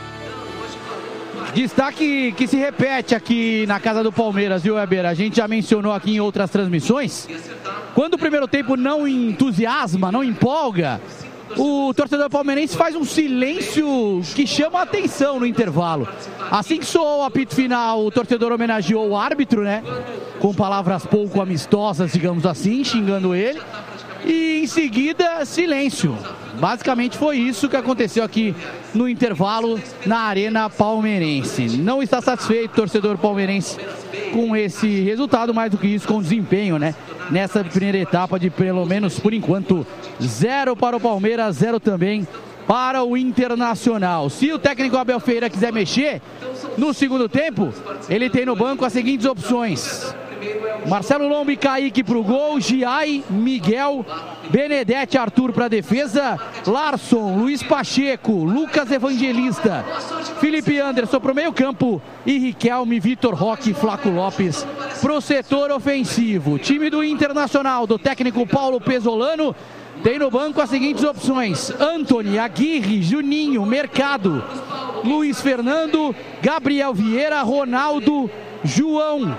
Destaque que se repete aqui na casa do Palmeiras, viu, Weber? A gente já mencionou aqui em outras transmissões. Quando o primeiro tempo não entusiasma, não empolga, o torcedor palmeirense faz um silêncio que chama a atenção no intervalo. Assim que soou o apito final, o torcedor homenageou o árbitro, né? Com palavras pouco amistosas, digamos assim, xingando ele. e em seguida silêncio. Basicamente foi isso que aconteceu aqui no intervalo na Arena Palmeirense. Não está satisfeito o torcedor palmeirense com esse resultado, mais do que isso com o desempenho, né? Nessa primeira etapa de pelo menos por enquanto zero para o Palmeiras, zero também para o Internacional. Se o técnico Abel Ferreira quiser mexer no segundo tempo, ele tem no banco as seguintes opções: Marcelo Lombo e Kaique pro gol, Giai, Miguel, Benedetti, Arthur pra defesa, Larson, Luiz Pacheco, Lucas Evangelista, Felipe Anderson pro meio campo e Riquelme, Vitor Roque e Flaco Lopes pro setor ofensivo. Time do Internacional, do técnico Paulo Pesolano, tem no banco as seguintes opções: Antony, Aguirre, Juninho, Mercado, Luiz Fernando, Gabriel Vieira, Ronaldo, João,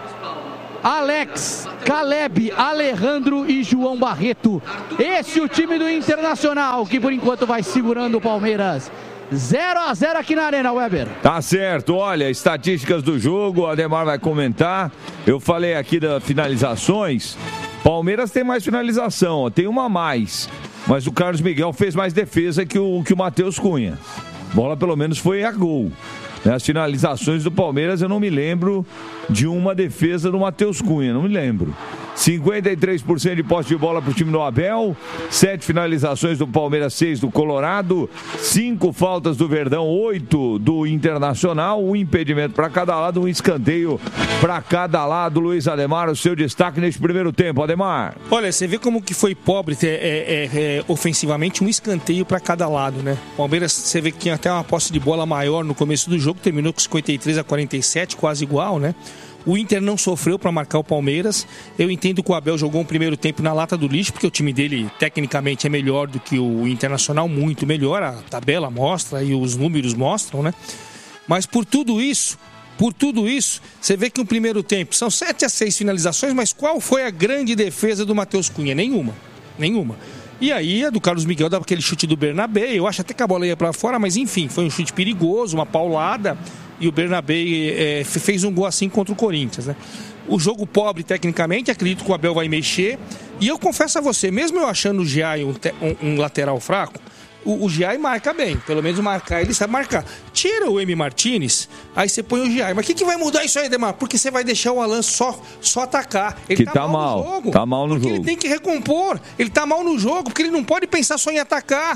Alex, Caleb, Alejandro e João Barreto. Esse é o time do Internacional, que por enquanto vai segurando o Palmeiras. zero a zero aqui na Arena, Weber. Tá certo, olha, estatísticas do jogo, o Ademar vai comentar. Eu falei aqui das finalizações. Palmeiras tem mais finalização, ó, tem uma a mais. Mas o Carlos Miguel fez mais defesa que o, que o Matheus Cunha. Bola pelo menos foi a gol. As finalizações do Palmeiras eu não me lembro de uma defesa do Matheus Cunha, não me lembro. cinquenta e três por cento de posse de bola para o time do Abel, sete finalizações do Palmeiras, seis do Colorado, cinco faltas do Verdão, oito do Internacional, um impedimento para cada lado, um escanteio para cada lado. Luiz Ademar, o seu destaque neste primeiro tempo, Ademar. Olha, você vê como que foi pobre é, é, é, ofensivamente, um escanteio para cada lado, né? O Palmeiras, você vê que tinha até uma posse de bola maior no começo do jogo, terminou com cinquenta e três a quarenta e sete, quase igual, né? O Inter não sofreu para marcar o Palmeiras. Eu entendo que o Abel jogou um primeiro tempo na lata do lixo, porque o time dele tecnicamente é melhor do que o Internacional, muito melhor, a tabela mostra e os números mostram, né? Mas por tudo isso, por tudo isso, você vê que no primeiro tempo são sete a seis finalizações, mas qual foi a grande defesa do Matheus Cunha? Nenhuma, nenhuma. E aí a do Carlos Miguel dava aquele chute do Bernabé, eu acho até que a bola ia para fora, mas enfim, foi um chute perigoso, uma paulada, e o Bernabé é, fez um gol assim contra o Corinthians, né? O jogo pobre tecnicamente, acredito que o Abel vai mexer, e eu confesso a você, mesmo eu achando o Giai um, um, um lateral fraco, o, o Giai marca bem, pelo menos marcar, ele sabe marcar. Tira o M. Martinez, aí você põe o Giai. Mas o que, que vai mudar isso aí, Demar? Porque você vai deixar o Alan só, só atacar. Ele que tá, tá mal, mal no jogo. Tá mal no porque jogo. Ele tem que recompor. Ele tá mal no jogo, porque ele não pode pensar só em atacar.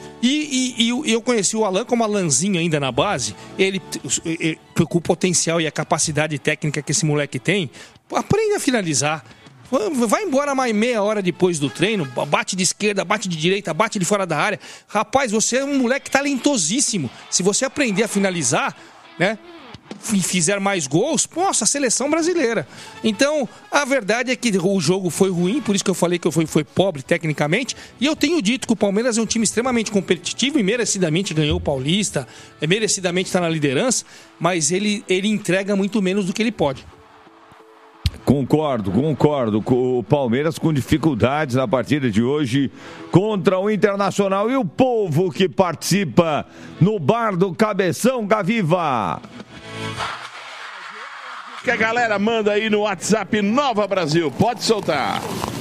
E, e, e eu conheci o Alan como Alanzinho ainda na base. Ele, ele, com o potencial e a capacidade técnica que esse moleque tem, aprende a finalizar. Vai embora mais meia hora depois do treino, bate de esquerda, bate de direita, bate de fora da área. Rapaz, você é um moleque talentosíssimo. Se você aprender a finalizar, né, e fizer mais gols, nossa, a seleção brasileira. Então, a verdade é que o jogo foi ruim, por isso que eu falei que foi, foi pobre tecnicamente. E eu tenho dito que o Palmeiras é um time extremamente competitivo e merecidamente ganhou o Paulista, merecidamente está na liderança, mas ele, ele entrega muito menos do que ele pode. Concordo, concordo. O Palmeiras com dificuldades na partida de hoje contra o Internacional. E o povo que participa no bar do Cabeção Gaviva. Que a galera manda aí no WhatsApp Nova Brasil. Pode soltar.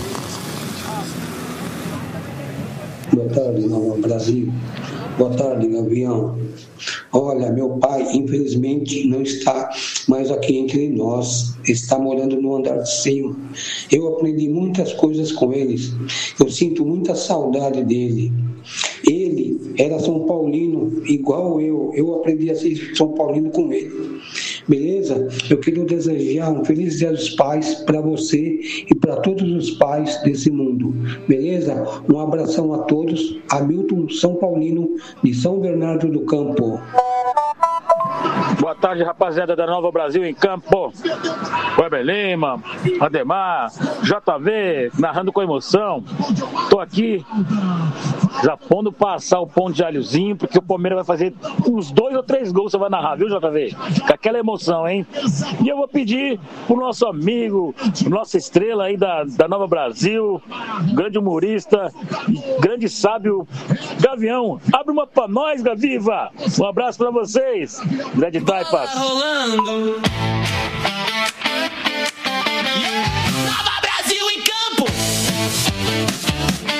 Boa tarde, Nova Brasil. Boa tarde, Gavião. Olha, meu pai, infelizmente, não está mais aqui entre nós. Está morando no andar de cima. Eu aprendi muitas coisas com eles. Eu sinto muita saudade dele. Ele era São Paulino, igual eu. Eu aprendi a ser São Paulino com ele. Beleza? Eu quero desejar um feliz Dia dos Pais para você e para todos os pais desse mundo. Beleza? Um abração a todos. Hamilton São Paulino, de São Bernardo do Campo. Boa tarde, rapaziada da Nova Brasil em campo. Weber Lima, Ademar, J V, narrando com emoção. Tô aqui já pondo passar o pão de alhozinho, porque o Palmeiras vai fazer uns dois ou três gols, você vai narrar, viu, J V? Com aquela emoção, hein? E eu vou pedir pro nosso amigo, nossa estrela aí da, da Nova Brasil, grande humorista, grande sábio, Gavião, abre uma pra nós, Gaviva! Um abraço pra vocês! Grande Taipas! Rolando. Nova Brasil em campo.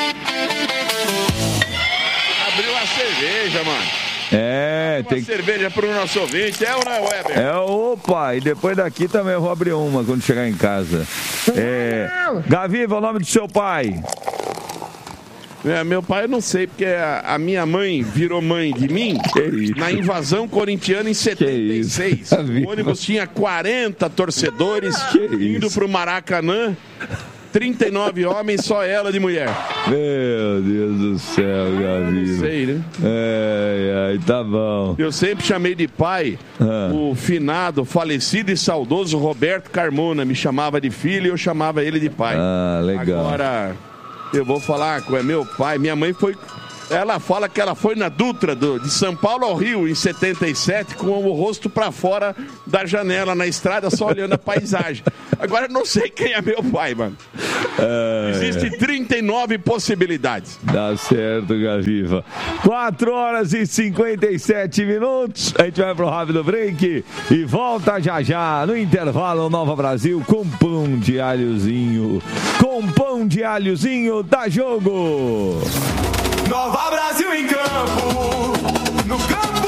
uma cerveja, mano. É, uma tem cerveja pro nosso ouvinte, é ou não é, Weber? É, opa, e depois daqui também eu vou abrir uma quando chegar em casa. É, Gaviva, o nome do seu pai? É, meu pai eu não sei, porque a, a minha mãe virou mãe de mim na invasão corintiana em setenta e seis. O ônibus tinha quarenta torcedores indo pro Maracanã. trinta e nove homens, só ela de mulher. Meu Deus do céu, Gaviva. Não sei, né? É, é, tá bom. Eu sempre chamei de pai ah. o finado, falecido e saudoso Roberto Carmona. Me chamava de filho e eu chamava ele de pai. Ah, legal. Agora, eu vou falar com é meu pai. Minha mãe foi... Ela fala que ela foi na Dutra do, de São Paulo ao Rio em setenta e sete com o rosto pra fora da janela na estrada, só olhando a paisagem. Agora eu não sei quem é meu pai, mano. É... Existem trinta e nove possibilidades. Dá certo, Gaviva. quatro horas e cinquenta e sete minutos. A gente vai pro rápido break e volta já já no intervalo Nova Brasil com pão de alhozinho. Com pão de alhozinho, dá jogo. Nova Brasil em campo, no campo.